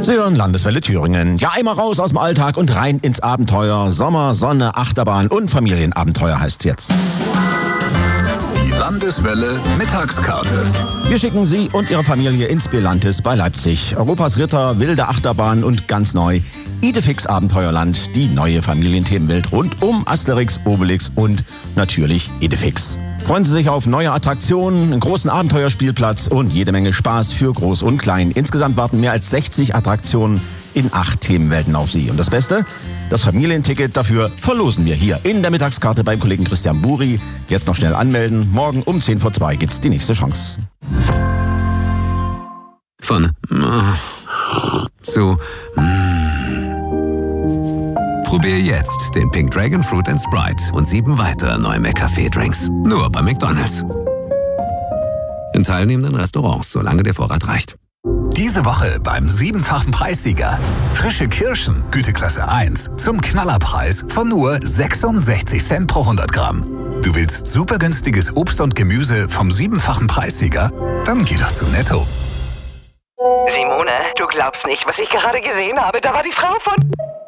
Sie hören Landeswelle Thüringen. Ja, einmal raus aus dem Alltag und rein ins Abenteuer. Sommer, Sonne, Achterbahn und Familienabenteuer heißt's jetzt. Die Landeswelle Mittagskarte. Wir schicken Sie und Ihre Familie ins Belantis bei Leipzig. Europas Ritter, wilde Achterbahn und ganz neu Idefix Abenteuerland, die neue Familienthemenwelt rund um Asterix, Obelix und natürlich Idefix. Freuen Sie sich auf neue Attraktionen, einen großen Abenteuerspielplatz und jede Menge Spaß für Groß und Klein. Insgesamt warten mehr als 60 Attraktionen in 8 Themenwelten auf Sie. Und das Beste? Das Familienticket dafür verlosen wir hier in der Mittagskarte beim Kollegen Christian Buri. Jetzt noch schnell anmelden. Morgen um 1:10 gibt's die nächste Chance. Von zu Probier jetzt den Pink Dragon Fruit & Sprite und 7 weitere neue McCafé-Drinks. Nur bei McDonald's. In teilnehmenden Restaurants, solange der Vorrat reicht. Diese Woche beim 7-fachen Preissieger. Frische Kirschen, Güteklasse 1, zum Knallerpreis von nur 66 Cent pro 100 Gramm. Du willst super günstiges Obst und Gemüse vom 7-fachen Preissieger? Dann geh doch zu Netto. Simone, du glaubst nicht, was ich gerade gesehen habe. Da war die Frau von...